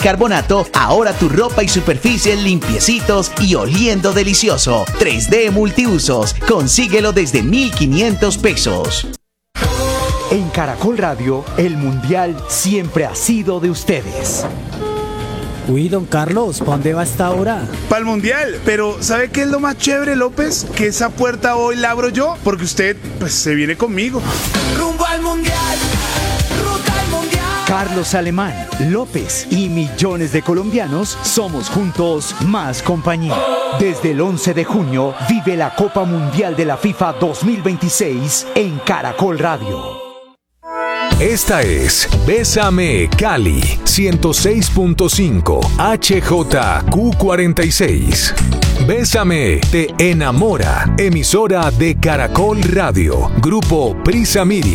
Carbonato, ahora tu ropa y superficies limpiecitos y oliendo delicioso. 3D Multiusos, consíguelo desde 1,500 pesos. En Caracol Radio, el Mundial siempre ha sido de ustedes. Uy, don Carlos, ¿para dónde va hasta ahora? Para el Mundial, pero ¿sabe qué es lo más chévere, López? Que esa puerta hoy la abro yo, porque usted, pues, se viene conmigo. Rumbo al Mundial, ruta al Mundial. Carlos Alemán, López y millones de colombianos somos juntos más compañía. Desde el 11 de junio, vive la Copa Mundial de la FIFA 2026 en Caracol Radio. Esta es Bésame Cali 106.5 HJQ46. Bésame te enamora. Emisora de Caracol Radio. Grupo Prisa Media.